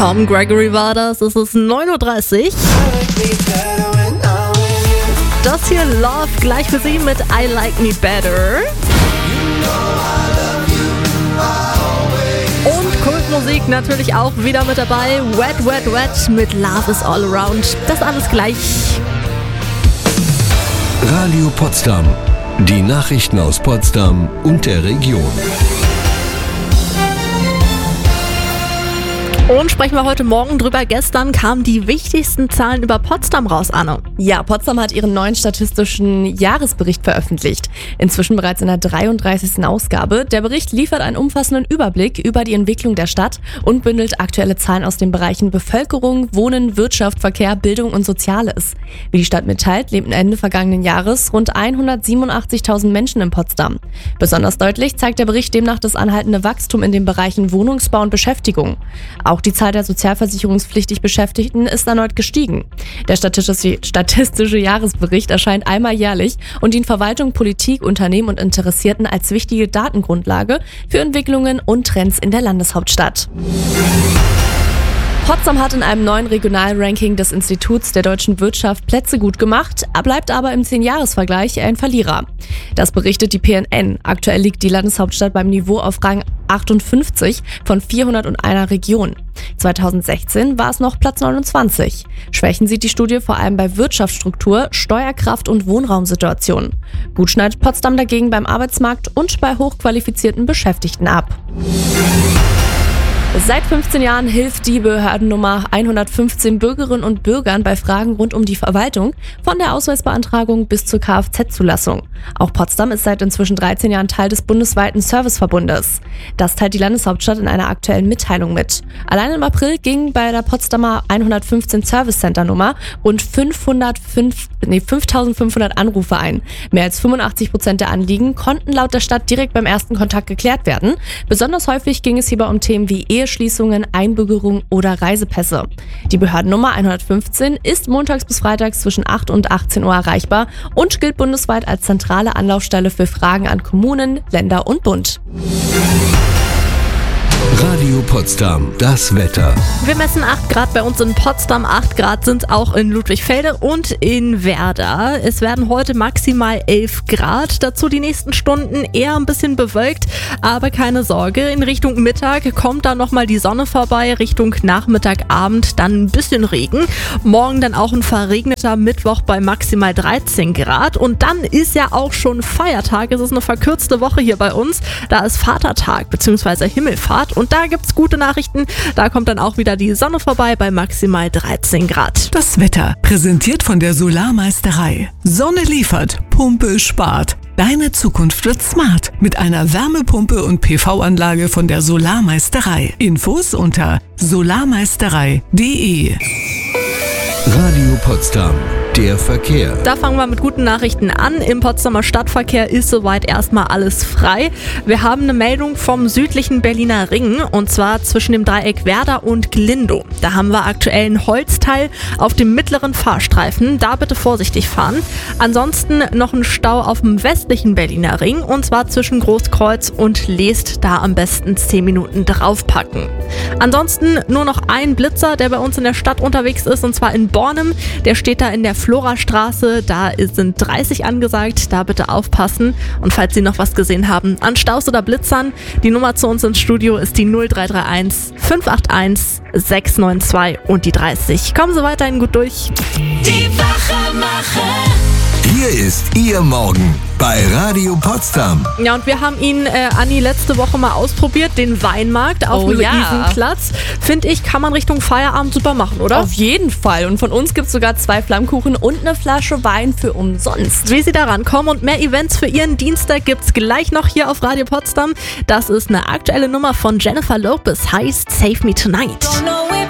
Tom Gregory war das. Es ist 9:30 Uhr. Das hier Love gleich für Sie mit I Like Me Better. Und Kultmusik natürlich auch wieder mit dabei. Wet, Wet, Wet mit Love is All Around. Das alles gleich. Radio Potsdam. Die Nachrichten aus Potsdam und der Region. Und sprechen wir heute Morgen drüber. Gestern kamen die wichtigsten Zahlen über Potsdam raus, Anne. Ja, Potsdam hat ihren neuen statistischen Jahresbericht veröffentlicht. Inzwischen bereits in der 33. Ausgabe. Der Bericht liefert einen umfassenden Überblick über die Entwicklung der Stadt und bündelt aktuelle Zahlen aus den Bereichen Bevölkerung, Wohnen, Wirtschaft, Verkehr, Bildung und Soziales. Wie die Stadt mitteilt, lebten Ende vergangenen Jahres rund 187.000 Menschen in Potsdam. Besonders deutlich zeigt der Bericht demnach das anhaltende Wachstum in den Bereichen Wohnungsbau und Beschäftigung. Auch die Zahl der sozialversicherungspflichtig Beschäftigten ist erneut gestiegen. Der statistische Jahresbericht erscheint einmal jährlich und dient Verwaltung, Politik, Unternehmen und Interessierten als wichtige Datengrundlage für Entwicklungen und Trends in der Landeshauptstadt. Potsdam hat in einem neuen Regionalranking des Instituts der deutschen Wirtschaft Plätze gut gemacht, bleibt aber im 10-Jahres-Vergleich ein Verlierer. Das berichtet die PNN. Aktuell liegt die Landeshauptstadt beim Niveau auf Rang 58 von 401 Regionen. 2016 war es noch Platz 29. Schwächen sieht die Studie vor allem bei Wirtschaftsstruktur, Steuerkraft und Wohnraumsituation. Gut schneidet Potsdam dagegen beim Arbeitsmarkt und bei hochqualifizierten Beschäftigten ab. Seit 15 Jahren hilft die Behördennummer 115 Bürgerinnen und Bürgern bei Fragen rund um die Verwaltung, von der Ausweisbeantragung bis zur Kfz-Zulassung. Auch Potsdam ist seit inzwischen 13 Jahren Teil des bundesweiten Serviceverbundes. Das teilt die Landeshauptstadt in einer aktuellen Mitteilung mit. Allein im April gingen bei der Potsdamer 115 Service Center Nummer rund 5.500 Anrufe ein. Mehr als 85% der Anliegen konnten laut der Stadt direkt beim ersten Kontakt geklärt werden. Besonders häufig ging es hierbei um Themen wie Eheschließungen, Einbürgerung oder Reisepässe. Die Behördennummer 115 ist montags bis freitags zwischen 8 und 18 Uhr erreichbar und gilt bundesweit als zentrale Anlaufstelle für Fragen an Kommunen, Länder und Bund. Radio Potsdam, das Wetter. Wir messen 8 Grad bei uns in Potsdam, 8 Grad sind auch in Ludwigfelde und in Werder. Es werden heute maximal 11 Grad, dazu die nächsten Stunden eher ein bisschen bewölkt, aber keine Sorge, in Richtung Mittag kommt dann nochmal die Sonne vorbei, Richtung Nachmittag, Abend dann ein bisschen Regen. Morgen dann auch ein verregneter Mittwoch bei maximal 13 Grad und dann ist ja auch schon Feiertag, es ist eine verkürzte Woche hier bei uns, da ist Vatertag bzw. Himmelfahrt und da gibt's gute Nachrichten. Da kommt dann auch wieder die Sonne vorbei bei maximal 13 Grad. Das Wetter präsentiert von der Solarmeisterei. Sonne liefert, Pumpe spart. Deine Zukunft wird smart mit einer Wärmepumpe und PV-Anlage von der Solarmeisterei. Infos unter solarmeisterei.de. Radio Potsdam. Der Verkehr. Da fangen wir mit guten Nachrichten an. Im Potsdamer Stadtverkehr ist soweit erstmal alles frei. Wir haben eine Meldung vom südlichen Berliner Ring und zwar zwischen dem Dreieck Werder und Glindow. Da haben wir aktuell ein Holzteil auf dem mittleren Fahrstreifen. Da bitte vorsichtig fahren. Ansonsten noch ein Stau auf dem westlichen Berliner Ring und zwar zwischen Großkreuz und Leest. Da am besten 10 Minuten draufpacken. Ansonsten nur noch ein Blitzer, der bei uns in der Stadt unterwegs ist und zwar in Bornem. Der steht da in der Florastraße, da sind 30 angesagt, da bitte aufpassen. Und falls Sie noch was gesehen haben an Staus oder Blitzern, die Nummer zu uns ins Studio ist die 0331 581 692 und die 30. Kommen Sie weiterhin gut durch. Die Wachemacher. Hier ist Ihr Morgen bei Radio Potsdam. Ja, und wir haben ihn, Anni, letzte Woche mal ausprobiert, den Weinmarkt auf dem Luisenplatz. Finde ich, kann man Richtung Feierabend super machen, oder? Auf jeden Fall. Und von uns gibt es sogar 2 Flammkuchen und eine Flasche Wein für umsonst. Wie Sie da rankommen und mehr Events für Ihren Dienstag gibt's gleich noch hier auf Radio Potsdam. Das ist eine aktuelle Nummer von Jennifer Lopez, heißt Save Me Tonight. Don't know it